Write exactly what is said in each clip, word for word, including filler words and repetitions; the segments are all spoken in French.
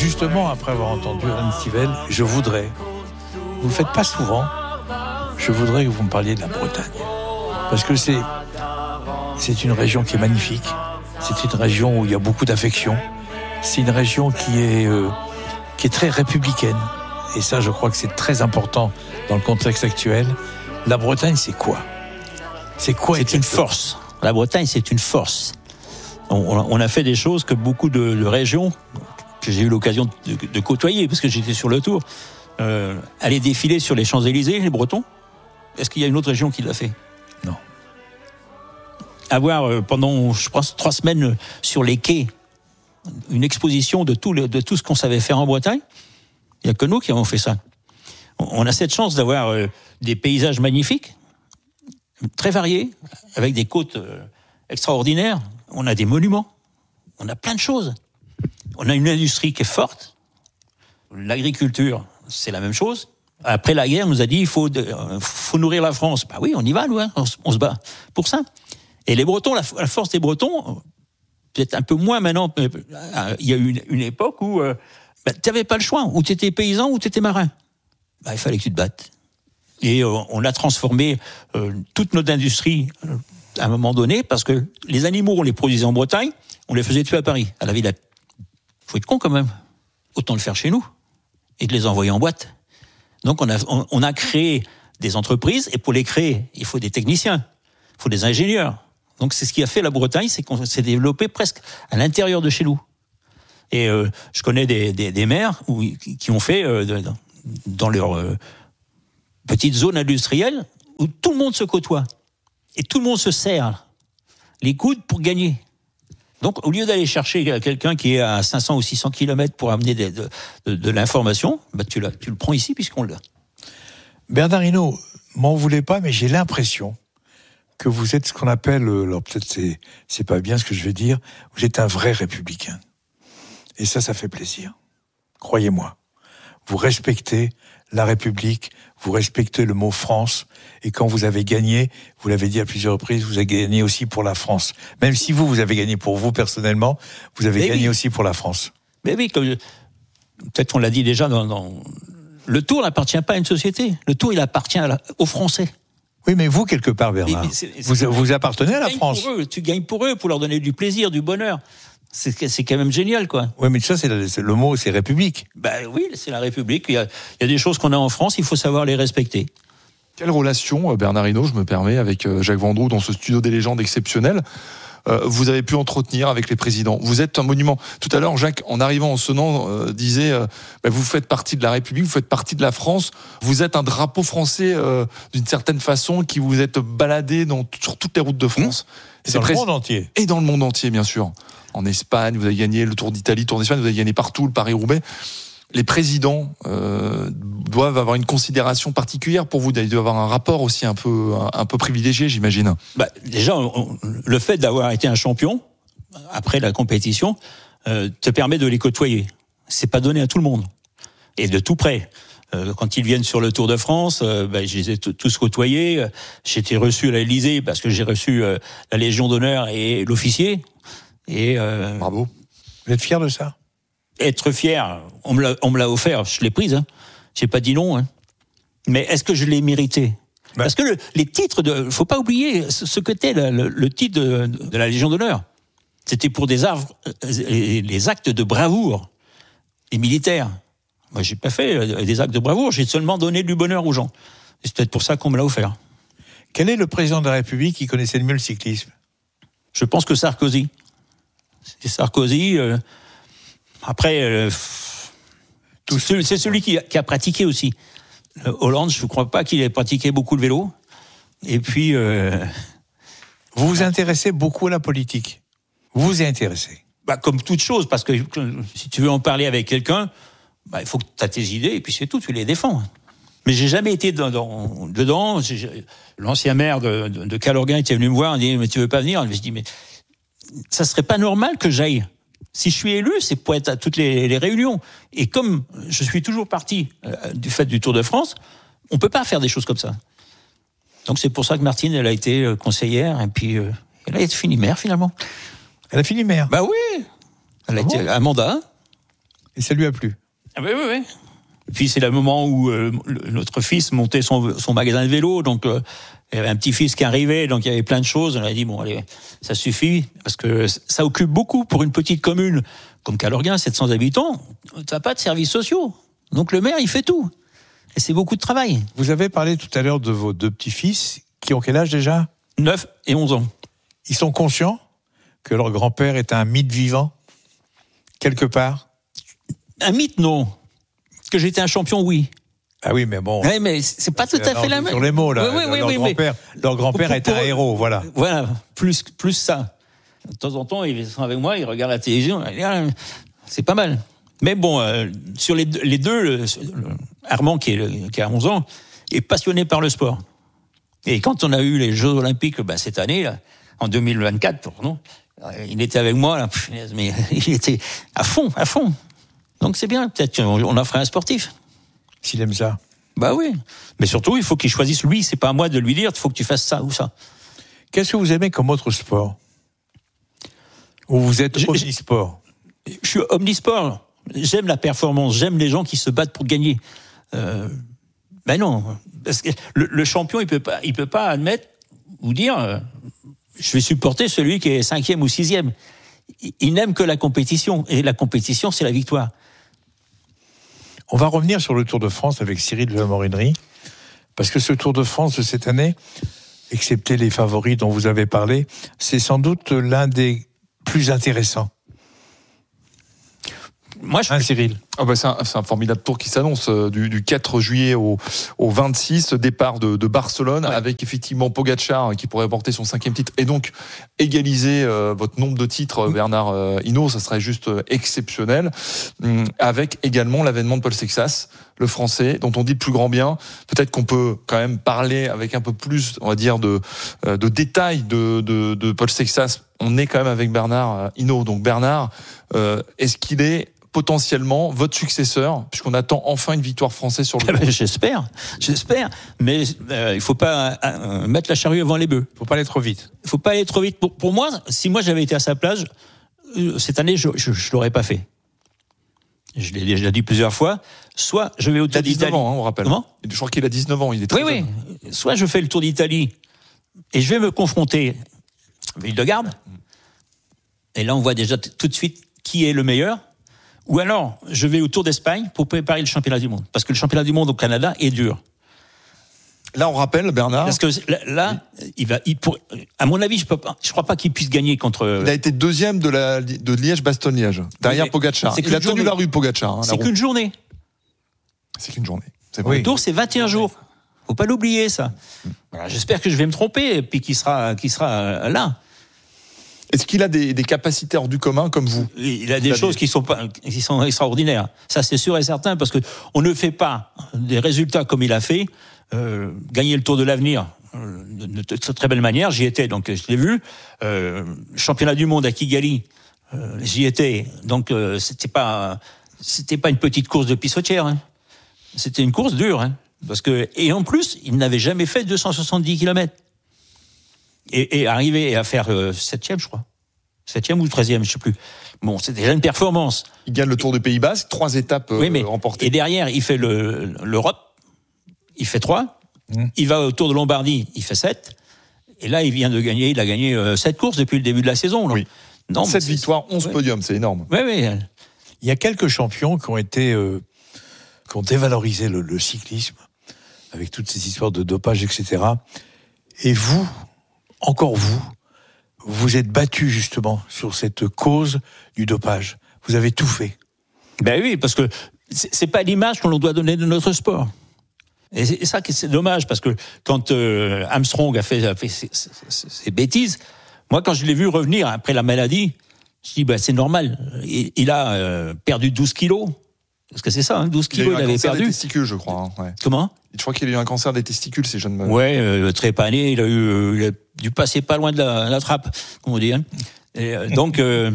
justement, après avoir entendu Anne Stivell, je voudrais, vous ne le faites pas souvent, je voudrais que vous me parliez de la Bretagne. Parce que c'est, c'est une région qui est magnifique, c'est une région où il y a beaucoup d'affection, c'est une région qui est, euh, qui est très républicaine. Et ça, je crois que c'est très important dans le contexte actuel. La Bretagne, c'est quoi ? C'est quoi ? C'est une force. La Bretagne, c'est une force. On, on a fait des choses que beaucoup de, de régions, que j'ai eu l'occasion de, de côtoyer, parce que j'étais sur le tour, euh, aller défiler sur les Champs-Élysées, les Bretons. Est-ce qu'il y a une autre région qui l'a fait ? Non. Avoir, euh, pendant, je pense, trois semaines sur les quais, une exposition de tout, le, de tout ce qu'on savait faire en Bretagne, il n'y a que nous qui avons fait ça. On a cette chance d'avoir euh, des paysages magnifiques, très variés, avec des côtes euh, extraordinaires. On a des monuments, on a plein de choses. On a une industrie qui est forte. L'agriculture, c'est la même chose. Après la guerre, on nous a dit il faut, euh, faut nourrir la France. Bah oui, on y va, nous, hein, on, on se bat pour ça. Et les Bretons, la, la force des Bretons, peut-être un peu moins maintenant. Il y a eu une, une époque où euh, bah, tu n'avais pas le choix, ou tu étais paysan ou tu étais marin. Bah, il fallait que tu te battes. Et euh, on a transformé euh, toute notre industrie euh, à un moment donné, parce que les animaux, on les produisait en Bretagne, on les faisait tuer à Paris, à la Villette. Faut être con quand même. Autant le faire chez nous et de les envoyer en boîte. Donc on a, on, on a créé des entreprises, et pour les créer, il faut des techniciens, il faut des ingénieurs. Donc c'est ce qui a fait la Bretagne, c'est qu'on s'est développé presque à l'intérieur de chez nous. Et euh, je connais des, des, des maires où, qui ont fait... Euh, de, dans leur euh, petite zone industrielle où tout le monde se côtoie et tout le monde se serre les coudes pour gagner. Donc, au lieu d'aller chercher quelqu'un qui est à cinq cents ou six cents kilomètres pour amener de, de, de, de l'information, bah tu, tu le prends ici puisqu'on l'a. Bernard Hinault, m'en voulez pas, mais j'ai l'impression que vous êtes ce qu'on appelle, alors peut-être c'est, c'est pas bien ce que je vais dire, vous êtes un vrai républicain. Et ça, ça fait plaisir. Croyez-moi. Vous respectez la République, vous respectez le mot France, et quand vous avez gagné, vous l'avez dit à plusieurs reprises, vous avez gagné aussi pour la France. Même si vous, vous avez gagné pour vous personnellement, vous avez Mais gagné oui. aussi pour la France. Mais oui, comme, peut-être on l'a dit déjà, dans, dans, le Tour n'appartient pas à une société, le Tour il appartient à la, aux Français. Oui, mais vous, quelque part, Bernard, c'est, c'est, vous, vous appartenez à la France. Pour eux, tu gagnes pour eux, pour leur donner du plaisir, du bonheur. C'est, c'est quand même génial, quoi. Oui, mais ça, c'est le, c'est le mot, c'est République. Ben oui, c'est la République. Il y a, il y a des choses qu'on a en France, il faut savoir les respecter. Quelle relation, Bernard Hinault, je me permets, avec Jacques Vendroux dans ce studio des légendes exceptionnel, euh, vous avez pu entretenir avec les présidents? Vous êtes un monument. Tout à l'heure, Jacques, en arrivant en sonnant, euh, disait euh, bah, vous faites partie de la République, vous faites partie de la France, vous êtes un drapeau français euh, d'une certaine façon, qui vous êtes baladé dans, sur toutes les routes de France. Mmh. Et dans prés... le monde entier. Et dans le monde entier, bien sûr. En Espagne, vous avez gagné le Tour d'Italie, le Tour d'Espagne, vous avez gagné partout, le Paris-Roubaix. Les présidents euh, doivent avoir une considération particulière pour vous, ils doivent avoir un rapport aussi un peu, un, un peu privilégié, j'imagine. Bah, déjà, on, le fait d'avoir été un champion, après la compétition, euh, te permet de les côtoyer. C'est pas donné à tout le monde. Et de tout près. Euh, quand ils viennent sur le Tour de France, euh, bah, je les ai t- tous côtoyés. J'étais reçu à l'Élysée parce que j'ai reçu euh, la Légion d'honneur et l'officier. Et euh, bravo. Vous êtes fier de ça? Être fier, on me l'a, on me l'a offert, je l'ai prise. Hein. J'ai pas dit non. Hein. Mais est-ce que je l'ai mérité? Bah. Parce que le, les titres, de, faut pas oublier ce, ce que était le, le, le titre de, de la Légion d'honneur. C'était pour des arbres, les, les actes de bravoure, les militaires. Moi, j'ai pas fait des actes de bravoure, j'ai seulement donné du bonheur aux gens. Et c'est peut-être pour ça qu'on me l'a offert. Quel est le président de la République qui connaissait le mieux le cyclisme? Je pense que Sarkozy. C'est Sarkozy. Euh, après, euh, tout ce, c'est celui qui a, qui a pratiqué aussi. Euh, Hollande, je ne crois pas qu'il ait pratiqué beaucoup le vélo. Et puis... Euh, vous vous intéressez beaucoup à la politique. Vous vous y intéressez. Bah, comme toute chose, parce que si tu veux en parler avec quelqu'un, bah, il faut que tu aies tes idées, et puis c'est tout, tu les défends. Mais j'ai jamais été dans, dans, dedans. J'ai, l'ancien maire de, de, de Calorguin était venu me voir, il dit « mais tu veux pas venir ?» Je dis « mais ça serait pas normal que j'aille. Si je suis élu, c'est pour être à toutes les, les réunions. Et comme je suis toujours parti euh, du fait du Tour de France, on peut pas faire des choses comme ça. Donc c'est pour ça que Martine, elle a été conseillère, et puis euh, elle a été fini maire finalement. Elle a fini maire? Bah oui. Elle a ah été bon un mandat. Et ça lui a plu. Ah oui, oui, oui. Et puis c'est le moment où euh, notre fils montait son, son magasin de vélo, donc euh, il y avait un petit-fils qui arrivait, donc il y avait plein de choses. On a dit, bon, allez, ça suffit, parce que ça occupe beaucoup pour une petite commune comme Calorguin, sept cents habitants. Tu n'as pas de services sociaux. Donc le maire, il fait tout. Et c'est beaucoup de travail. Vous avez parlé tout à l'heure de vos deux petits-fils, qui ont quel âge déjà ? neuf et onze ans. Ils sont conscients que leur grand-père est un mythe vivant, quelque part ? Un mythe, non. Que j'étais un champion, oui. Ah oui, mais bon. Oui, mais c'est pas tout à fait la même. Sur les mots, là. Oui, oui, leur oui, grand-père, mais... leur grand-père pour, est pour, un héros, voilà. Voilà, plus, plus ça. De temps en temps, ils sont avec moi, ils regardent la télévision. C'est pas mal. Mais bon, euh, sur les, les deux, le, le, Armand, qui, est le, qui a onze ans, est passionné par le sport. Et quand on a eu les Jeux Olympiques bah, cette année, là, en deux mille vingt-quatre, pardon, il était avec moi, là, mais il était à fond, à fond. Donc c'est bien, peut-être qu'on en ferait un sportif. S'il aime ça. Bah oui. Mais surtout, il faut qu'il choisisse lui. C'est pas à moi de lui dire, il faut que tu fasses ça ou ça. Qu'est-ce que vous aimez comme autre sport ? Ou vous êtes omnisport ? Je suis omnisport. J'aime la performance. J'aime les gens qui se battent pour gagner. Euh, ben non. Parce que le, le champion, il peut pas, il peut pas admettre ou dire, euh, je vais supporter celui qui est cinquième ou sixième. Il, il n'aime que la compétition. Et la compétition, c'est la victoire. On va revenir sur le Tour de France avec Cyril de la Morinerie, parce que ce Tour de France de cette année, excepté les favoris dont vous avez parlé, c'est sans doute l'un des plus intéressants. Moi, je... Hein, Cyril ? Ah bah c'est, un, c'est un formidable tour qui s'annonce euh, du, du quatre juillet au, au vingt-six, départ de, de Barcelone, ouais. Avec effectivement Pogačar qui pourrait porter son cinquième titre et donc égaliser euh, votre nombre de titres, Bernard euh, Hinault, ça serait juste euh, exceptionnel. Hum, avec également l'avènement de Paul Sexas, le Français, dont on dit le plus grand bien. Peut-être qu'on peut quand même parler avec un peu plus, on va dire, de, euh, de détails de, de, de Paul Sexas. On est quand même avec Bernard Hinault. Donc Bernard, euh, est-ce qu'il est potentiellement votre successeur, puisqu'on attend enfin une victoire française sur le tour. J'espère, j'espère, mais euh, il faut pas euh, mettre la charrue avant les bœufs. Il faut pas aller trop vite. Il faut pas aller trop vite. Pour, pour moi, si moi j'avais été à sa place, euh, cette année, je, je, je l'aurais pas fait. Je l'ai déjà dit plusieurs fois. Soit je vais au Tour d'Italie. Il a dix-neuf ans, hein, on rappelle. Comment ? Je crois qu'il a dix-neuf ans, il est très oui, jeune. Oui, soit je fais le Tour d'Italie et je vais me confronter à Vingegaard. Et là, on voit déjà t- tout de suite qui est le meilleur. Ou alors, je vais au Tour d'Espagne pour préparer le championnat du monde. Parce que le championnat du monde au Canada est dur. Là, on rappelle, Bernard. Parce que là, il va, il pour, à mon avis, je peux pas, je crois pas qu'il puisse gagner contre. Il a été deuxième de la, de Liège-Bastogne-Liège. Derrière Pogačar. Il a tenu journée. la rue, Pogačar. Hein, c'est qu'une journée. C'est qu'une journée. C'est vrai. Le Tour, c'est vingt et un jours. Faut pas l'oublier, ça. Voilà, j'espère que je vais me tromper et puis qu'il sera, qu'il sera là. Est-ce qu'il a des, des capacités hors du commun comme vous ? Il a des il a choses des... qui sont pas, qui sont extraordinaires. Ça, c'est sûr et certain, parce que on ne fait pas des résultats comme il a fait. Euh, gagner le Tour de l'Avenir euh, de, de, de très belle manière. J'y étais, donc je l'ai vu. Euh, championnat du monde à Kigali, euh, j'y étais. Donc euh, c'était pas, c'était pas une petite course de pissotière. Hein. C'était une course dure, hein, parce que et en plus, il n'avait jamais fait deux cent soixante-dix kilomètres. Et, et arriver à faire euh, septième, je crois. Septième ou treizième, je sais plus. Bon, c'est déjà une performance. Il gagne le Tour de Pays Basque, trois étapes euh, oui, mais, remportées. Et derrière, il fait le, l'Europe, il fait trois. Mmh. Il va au Tour de Lombardie, il fait sept. Et là, il vient de gagner, il a gagné euh, sept courses depuis le début de la saison. Oui. Non, sept victoires, onze ouais. podiums, c'est énorme. Oui, oui. Il y a quelques champions qui ont été, euh, qui ont dévalorisé le, le cyclisme avec toutes ces histoires de dopage, et cetera. Et vous, encore vous, vous êtes battu justement sur cette cause du dopage. Vous avez tout fait. Ben oui, parce que c'est pas l'image qu'on doit donner de notre sport. Et c'est ça qui c'est dommage, parce que quand euh, Armstrong a fait, a fait ses, ses, ses bêtises, moi quand je l'ai vu revenir après la maladie, je dis ben c'est normal. Il, il a euh, perdu douze kilos. Parce que c'est ça, hein, douze kilos, il, il avait perdu. Il a eu un cancer des testicules, je crois. Hein, ouais. Comment ? Je crois qu'il a eu un cancer des testicules, si je ne me... Ouais, euh, trépané, il a eu, euh, il a dû passer pas loin de la, la trappe, comme on dit. Hein. Et, euh, donc, euh,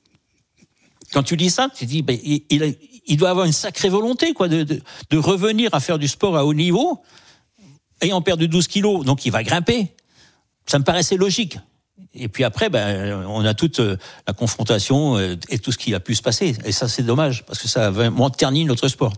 quand tu dis ça, tu dis, ben, il, il, a, il doit avoir une sacrée volonté, quoi, de, de, de revenir à faire du sport à haut niveau, ayant perdu douze kilos, donc il va grimper. Ça me paraissait logique. Et puis après, ben, on a toute la confrontation et tout ce qui a pu se passer. Et ça, c'est dommage, parce que ça a vraiment terni notre sport.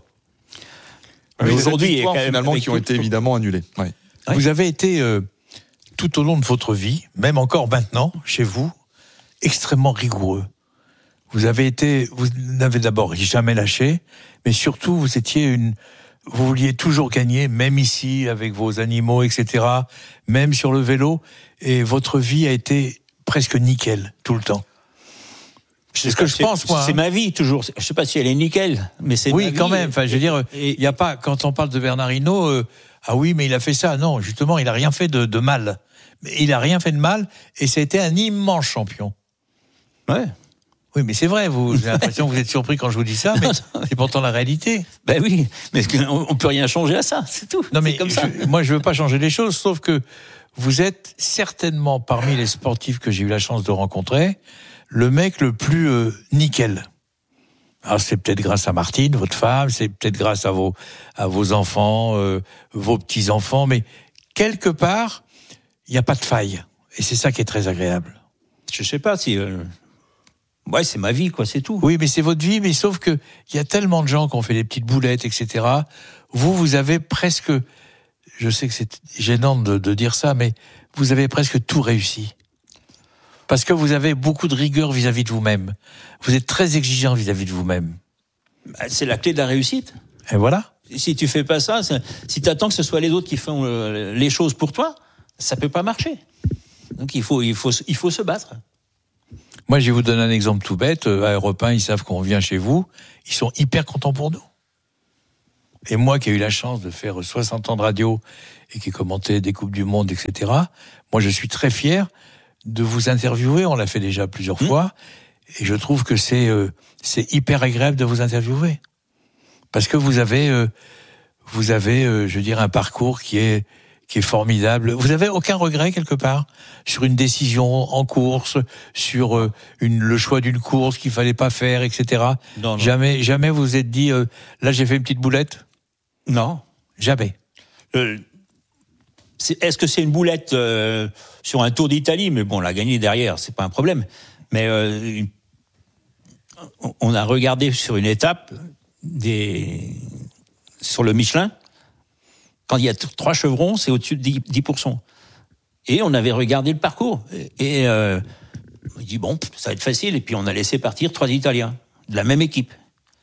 Mais aujourd'hui, il y a finalement qui ont été évidemment annulés. Ouais. Ouais. Vous avez été, euh, tout au long de votre vie, même encore maintenant, chez vous, extrêmement rigoureux. Vous avez été, vous n'avez d'abord jamais lâché, mais surtout, vous étiez une, vous vouliez toujours gagner, même ici, avec vos animaux, et cetera, même sur le vélo, et votre vie a été presque nickel, tout le temps. C'est ce que je pense, moi. C'est ma vie, toujours. Je sais pas si elle est nickel, mais c'est oui, ma vie. Oui, quand même. Enfin, je veux dire, il y a pas, quand on parle de Bernard Hinault, euh, ah oui, mais il a fait ça. Non, justement, il a rien fait de, de mal. Il a rien fait de mal, et ça a été un immense champion. Ouais. Oui, mais c'est vrai, vous, j'ai l'impression que vous êtes surpris quand je vous dis ça, mais c'est pourtant la réalité. Ben oui, mais on, on peut rien changer à ça, c'est tout. Non, mais comme ça. Je, moi, je veux pas changer les choses, sauf que vous êtes certainement parmi les sportifs que j'ai eu la chance de rencontrer, le mec le plus euh, nickel. Alors c'est peut-être grâce à Martine, votre femme, c'est peut-être grâce à vos à vos enfants, euh, vos petits enfants, mais quelque part, il y a pas de faille, et c'est ça qui est très agréable. Je sais pas si. Euh... Ouais, c'est ma vie, quoi, c'est tout. Oui, mais c'est votre vie, mais sauf que il y a tellement de gens qui ont fait des petites boulettes, et cetera. Vous, vous avez presque, je sais que c'est gênant de, de dire ça, mais vous avez presque tout réussi. Parce que vous avez beaucoup de rigueur vis-à-vis de vous-même. Vous êtes très exigeant vis-à-vis de vous-même. Bah, c'est la clé de la réussite. Et voilà. Si tu fais pas ça, si tu attends que ce soit les autres qui font euh, les choses pour toi, ça peut pas marcher. Donc il faut, il faut, il faut se battre. Moi, je vais vous donner un exemple tout bête. À Europe un, ils savent qu'on vient chez vous. Ils sont hyper contents pour nous. Et moi, qui ai eu la chance de faire soixante ans de radio et qui ai commenté des Coupes du Monde, et cetera, moi, je suis très fier de vous interviewer. On l'a fait déjà plusieurs mmh. fois. Et je trouve que c'est, euh, c'est hyper agréable de vous interviewer. Parce que vous avez, euh, vous avez, euh, je veux dire, un parcours qui est, qui est formidable. Vous avez aucun regret quelque part sur une décision en course, sur euh, une, le choix d'une course qu'il fallait pas faire, et cetera. Non, non. Jamais, jamais vous vous êtes dit, euh, là j'ai fait une petite boulette. Non, jamais. Euh, c'est, est-ce que c'est une boulette euh, sur un Tour d'Italie? Mais bon, on l'a gagné derrière, c'est pas un problème. Mais euh, une, on a regardé sur une étape des sur le Michelin. Quand il y a trois chevrons, c'est au-dessus de dix pour cent. Et on avait regardé le parcours. Et euh, on dit, bon, ça va être facile. Et puis on a laissé partir trois Italiens, de la même équipe.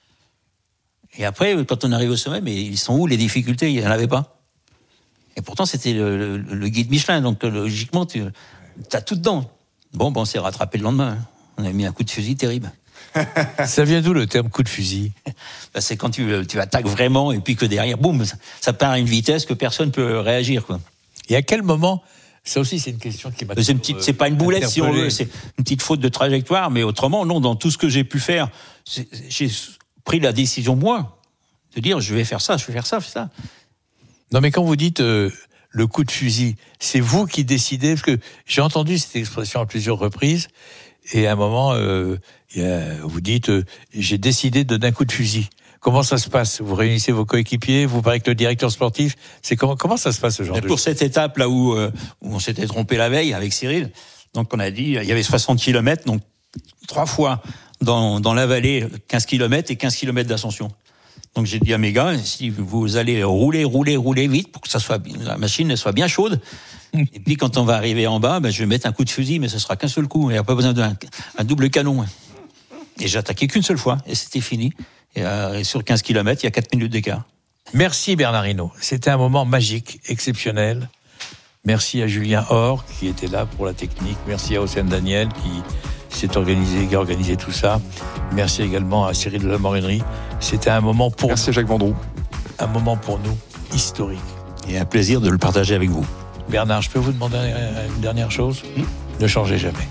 Et après, quand on arrive au sommet, mais ils sont où les difficultés? Il n'y en avait pas. Et pourtant, c'était le, le, le guide Michelin. Donc logiquement, tu as tout dedans. Bon, bon, on s'est rattrapé le lendemain. On a mis un coup de fusil terrible. Ça vient d'où le terme coup de fusil? Ben, c'est quand tu, tu attaques vraiment et puis que derrière, boum, ça part à une vitesse que personne ne peut réagir, quoi. Et à quel moment? Ça aussi, c'est une question qui m'a. C'est, une petite, c'est pas une boulette, si on veut, c'est une petite faute de trajectoire, mais autrement, non, dans tout ce que j'ai pu faire, c'est, j'ai pris la décision, moi, de dire je vais faire ça, je vais faire ça, je vais faire ça. Non, mais quand vous dites euh, le coup de fusil, c'est vous qui décidez, parce que j'ai entendu cette expression à plusieurs reprises. Et à un moment, euh, y a, vous dites, euh, j'ai décidé de donner un coup de fusil. Comment ça se passe? Vous réunissez vos coéquipiers, vous parlez avec le directeur sportif. C'est comment, comment ça se passe ce genre Mais de pour choses? Cette étape là où, euh, où on s'était trompé la veille avec Cyril, donc on a dit, il y avait soixante kilomètres, donc trois fois dans, dans la vallée, quinze kilomètres et quinze kilomètres d'ascension. Donc j'ai dit à mes gars, si vous allez rouler, rouler, rouler vite pour que ça soit, la machine elle soit bien chaude. Et puis quand on va arriver en bas, ben, je vais mettre un coup de fusil, mais ce sera qu'un seul coup. Il n'y a pas besoin d'un un double canon. Et j'ai attaqué qu'une seule fois, et c'était fini. Et, euh, et sur quinze kilomètres, il y a quatre minutes d'écart. Merci Bernard Hinault. C'était un moment magique, exceptionnel. Merci à Julien Or, qui était là pour la technique. Merci à Océane Daniel, qui s'est organisé, qui a organisé tout ça. Merci également à Cyril de la Morinerie. C'était un moment pour Merci nous. Jacques Vendroux. Un moment pour nous historique. Et un plaisir de le partager avec vous. Bernard, je peux vous demander une dernière chose? mmh. Ne changez jamais.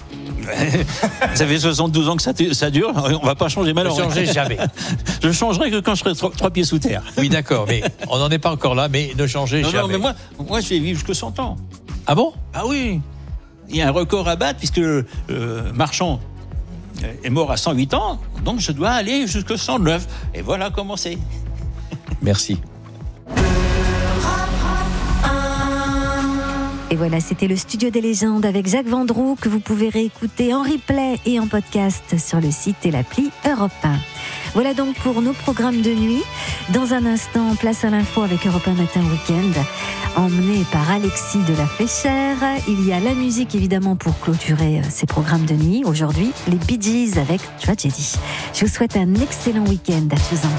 Ça fait soixante-douze ans que ça, ça dure, on va pas changer malheureusement. Ne changez jamais. Je changerai que quand je serai trois, trois pieds sous terre. Oui, d'accord, mais on n'en est pas encore là, mais ne changez non, jamais. Non, mais moi, moi, je vais vivre jusqu'à cent ans. Ah bon? Ah oui. Il y a un record à battre, puisque euh, Marchand est mort à cent huit ans, donc je dois aller jusqu'à cent neuf. Et voilà comment c'est. Merci. Et voilà, c'était le Studio des légendes avec Jacques Vendroux que vous pouvez réécouter en replay et en podcast sur le site et l'appli Europe un. Voilà donc pour nos programmes de nuit. Dans un instant, place à l'info avec Europe un Matin Week-end, emmené par Alexis de la Fléchère. Il y a la musique évidemment pour clôturer ces programmes de nuit. Aujourd'hui, les Bee Gees avec Tragedy. Je vous souhaite un excellent week-end. Je vous embrasse.